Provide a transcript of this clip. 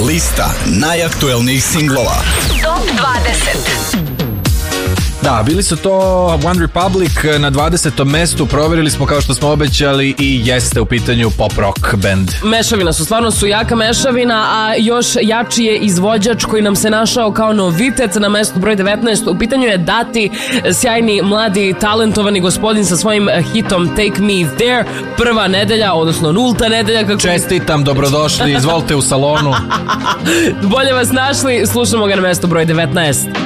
Lista najaktuelnijih singlova. Top 20. Da, bili su to One Republic na 20. mestu, provjerili smo kao što smo obećali i jeste u pitanju pop rock band. Mešavina su, stvarno su jaka mešavina, a još jači je izvođač koji nam se našao kao novitet na mestu broj 19. U pitanju je Dati, sjajni, mladi, talentovani gospodin sa svojim hitom Take Me There. Prva nedelja, odnosno nulta nedelja. Kako... Čestitam, dobrodošli, izvolite u salonu. Bolje vas našli, slušamo ga na mestu broj 19.